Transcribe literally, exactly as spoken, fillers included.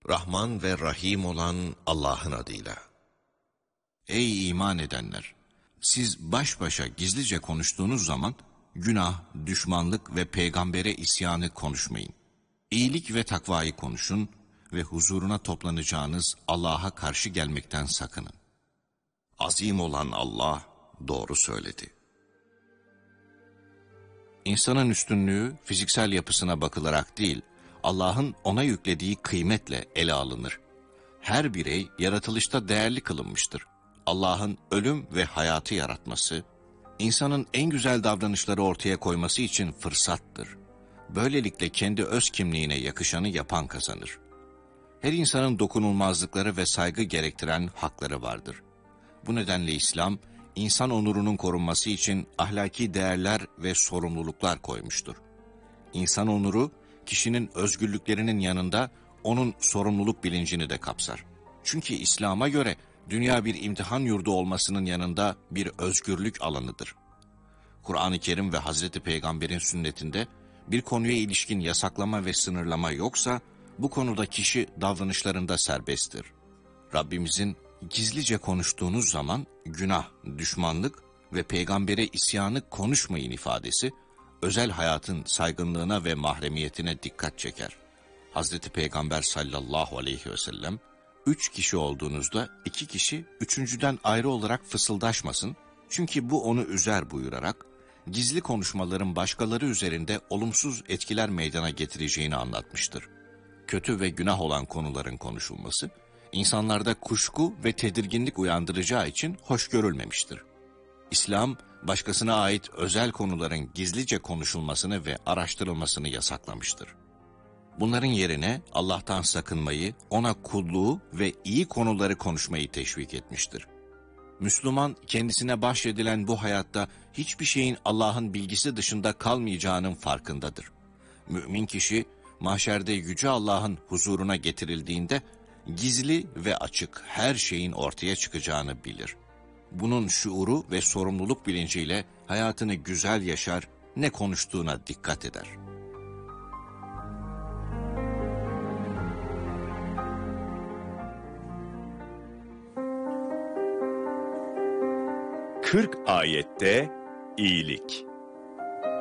Rahman ve Rahim olan Allah'ın adıyla. Ey iman edenler! Siz baş başa gizlice konuştuğunuz zaman günah, düşmanlık ve peygambere isyanı konuşmayın. İyilik ve takvayı konuşun ve huzuruna toplanacağınız Allah'a karşı gelmekten sakının. Azim olan Allah doğru söyledi. İnsanın üstünlüğü fiziksel yapısına bakılarak değil, Allah'ın ona yüklediği kıymetle ele alınır. Her birey yaratılışta değerli kılınmıştır. Allah'ın ölüm ve hayatı yaratması, insanın en güzel davranışları ortaya koyması için fırsattır. Böylelikle kendi öz kimliğine yakışanı yapan kazanır. Her insanın dokunulmazlıkları ve saygı gerektiren hakları vardır. Bu nedenle İslam, insan onurunun korunması için ahlaki değerler ve sorumluluklar koymuştur. İnsan onuru, kişinin özgürlüklerinin yanında onun sorumluluk bilincini de kapsar. Çünkü İslam'a göre dünya bir imtihan yurdu olmasının yanında bir özgürlük alanıdır. Kur'an-ı Kerim ve Hazreti Peygamber'in sünnetinde bir konuya ilişkin yasaklama ve sınırlama yoksa, bu konuda kişi davranışlarında serbesttir. Rabbimizin gizlice konuştuğunuz zaman günah, düşmanlık ve peygambere isyanı konuşmayın ifadesi, özel hayatın saygınlığına ve mahremiyetine dikkat çeker. Hazreti Peygamber sallallahu aleyhi ve sellem, üç kişi olduğunuzda iki kişi üçüncüden ayrı olarak fısıldaşmasın, çünkü bu onu üzer buyurarak, gizli konuşmaların başkaları üzerinde olumsuz etkiler meydana getireceğini anlatmıştır. Kötü ve günah olan konuların konuşulması, insanlarda kuşku ve tedirginlik uyandıracağı için hoş görülmemiştir. İslam, başkasına ait özel konuların gizlice konuşulmasını ve araştırılmasını yasaklamıştır. Bunların yerine Allah'tan sakınmayı, ona kulluğu ve iyi konuları konuşmayı teşvik etmiştir. Müslüman, kendisine bahşedilen bu hayatta hiçbir şeyin Allah'ın bilgisi dışında kalmayacağının farkındadır. Mümin kişi, mahşerde Yüce Allah'ın huzuruna getirildiğinde, gizli ve açık her şeyin ortaya çıkacağını bilir. Bunun şuuru ve sorumluluk bilinciyle hayatını güzel yaşar, ne konuştuğuna dikkat eder. kırk ayette iyilik.